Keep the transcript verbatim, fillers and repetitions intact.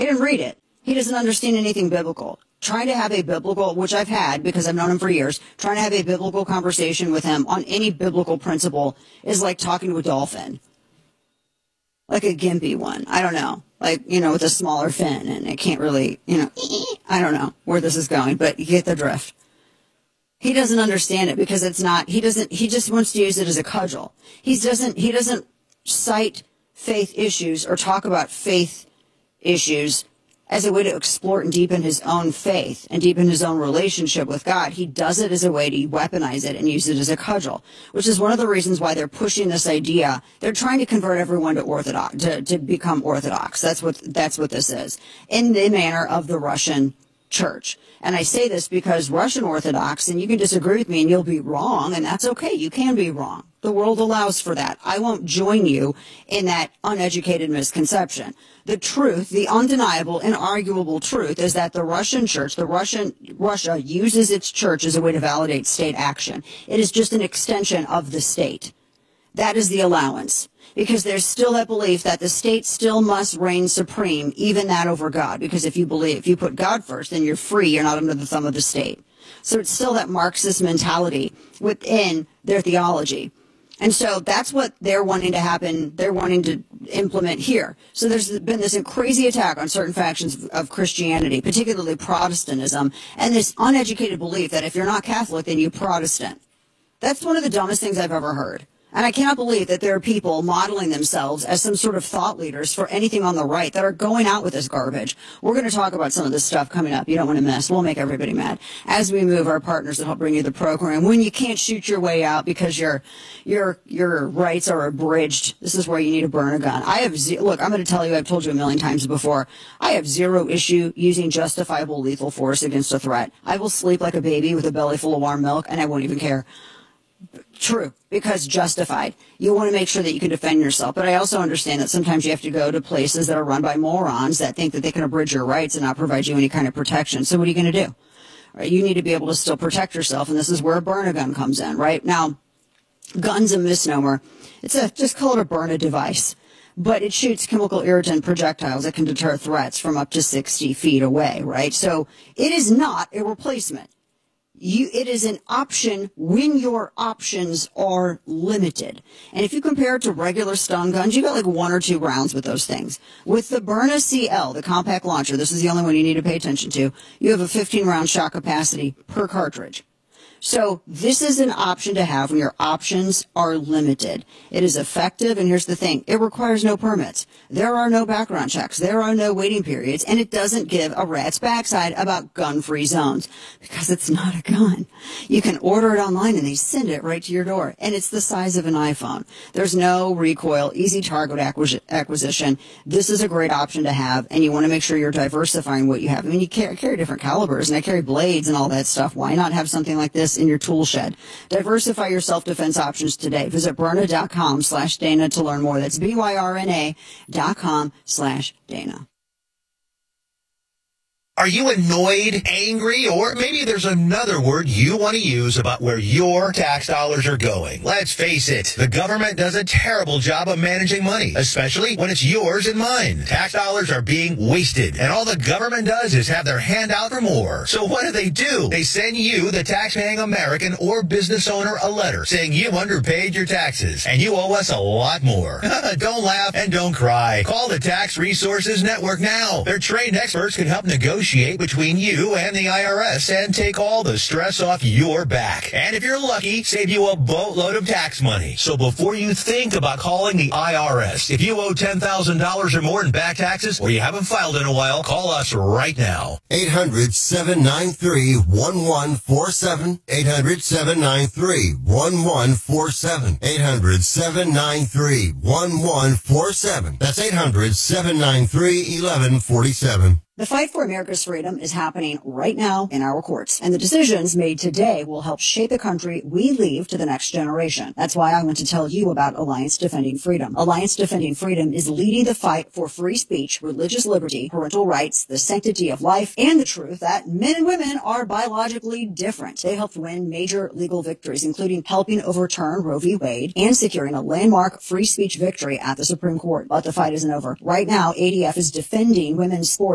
He didn't read it. He doesn't understand anything biblical. Trying to have a biblical, which I've had because I've known him for years, trying to have a biblical conversation with him on any biblical principle is like talking to a dolphin. Like a gimpy one. I don't know. Like, you know, with a smaller fin, and it can't really, you know, I don't know where this is going, but you get the drift. He doesn't understand it because it's not, he doesn't, he just wants to use it as a cudgel. He doesn't, he doesn't cite faith issues or talk about faith issues as a way to explore and deepen his own faith and deepen his own relationship with God. He does it as a way to weaponize it and use it as a cudgel, which is one of the reasons why they're pushing this idea. They're trying to convert everyone to Orthodox, to, to become Orthodox. That's what, that's what this is, in the manner of the Russian church. And I say this because Russian Orthodox, and you can disagree with me and you'll be wrong, and that's okay. You can be wrong. The world allows for that. I won't join you in that uneducated misconception. The truth, the undeniable, inarguable truth is that the Russian church, the Russian, Russia uses its church as a way to validate state action. It is just an extension of the state. That is the allowance. Because there's still that belief that the state still must reign supreme, even that over God. Because if you believe, if you put God first, then you're free. You're not under the thumb of the state. So it's still that Marxist mentality within their theology. And so that's what they're wanting to happen. They're wanting to implement here. So there's been this crazy attack on certain factions of Christianity, particularly Protestantism, and this uneducated belief that if you're not Catholic, then you're Protestant. That's one of the dumbest things I've ever heard. And I cannot believe that there are people modeling themselves as some sort of thought leaders for anything on the right that are going out with this garbage. We're going to talk about some of this stuff coming up. You don't want to miss. We'll make everybody mad as we move our partners that help bring you the program. When you can't shoot your way out because your your your rights are abridged, this is where you need to burn a gun. I have ze- look. I'm going to tell you. I've told you a million times before. I have zero issue using justifiable lethal force against a threat. I will sleep like a baby with a belly full of warm milk, and I won't even care. True, because justified. You want to make sure that you can defend yourself. But I also understand that sometimes you have to go to places that are run by morons that think that they can abridge your rights and not provide you any kind of protection. So what are you going to do? Right? You need to be able to still protect yourself, and this is where a burn-a-gun comes in, right? Now, gun's a misnomer. It's a, just call it a burn-a device. But it shoots chemical irritant projectiles that can deter threats from up to sixty feet away, right? So it is not a replacement. You, it is an option when your options are limited. And if you compare it to regular stun guns, you got like one or two rounds with those things. With the Byrna C L, the compact launcher, this is the only one you need to pay attention to, you have a fifteen round shot capacity per cartridge. So this is an option to have when your options are limited. It is effective, and here's the thing. It requires no permits. There are no background checks. There are no waiting periods, and it doesn't give a rat's backside about gun-free zones because it's not a gun. You can order it online, and they send it right to your door, and it's the size of an iPhone. There's no recoil, easy target acquis- acquisition. This is a great option to have, and you want to make sure you're diversifying what you have. I mean, you carry, carry different calibers, and I carry blades and all that stuff. Why not have something like this in your tool shed? Diversify your self-defense options today. Visit Byrna.com slash Dana to learn more. That's B-Y-R-N-A dot com slash Dana. Are you annoyed, angry, or maybe there's another word you want to use about where your tax dollars are going? Let's face it, the government does a terrible job of managing money, especially when it's yours and mine. Tax dollars are being wasted, and all the government does is have their hand out for more. So what do they do? They send you, the tax-paying American or business owner, a letter saying you underpaid your taxes, and you owe us a lot more. Don't laugh and don't cry. Call the Tax Resources Network now. Their trained experts can help negotiate between you and the I R S and take all the stress off your back. And if you're lucky, save you a boatload of tax money. So before you think about calling the I R S, if you owe ten thousand dollars or more in back taxes or you haven't filed in a while, call us right now. eight hundred, seven nine three, one one four seven. eight hundred, seven nine three, one one four seven. eight hundred, seven nine three, one one four seven. That's eight hundred, seven nine three, one one four seven. The fight for America's freedom is happening right now in our courts, and the decisions made today will help shape the country we leave to the next generation. That's why I want to tell you about Alliance Defending Freedom. Alliance Defending Freedom is leading the fight for free speech, religious liberty, parental rights, the sanctity of life, and the truth that men and women are biologically different. They helped win major legal victories, including helping overturn Roe v. Wade and securing a landmark free speech victory at the Supreme Court. But the fight isn't over. Right now, A D F is defending women's sports